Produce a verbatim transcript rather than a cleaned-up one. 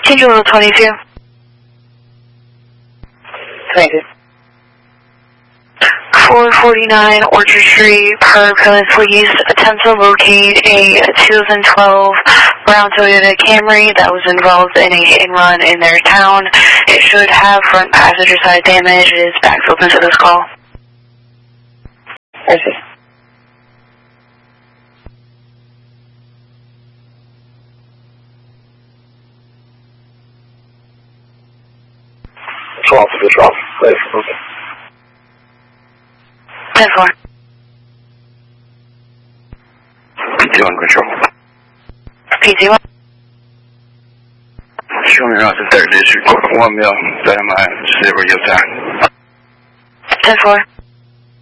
Control twenty-two. twenty-two. four forty-nine Orchard Street, per police, attempt to locate a two thousand twelve brown Toyota Camry that was involved in a hit and run in their town. It should have front passenger side damage. It is back open to this call. Yes, sir. twelve to twelve. Please. Okay. ten four. P T one control. P T one. Show me around the third district, quarter one mil, that am I, just say where you're at. ten four.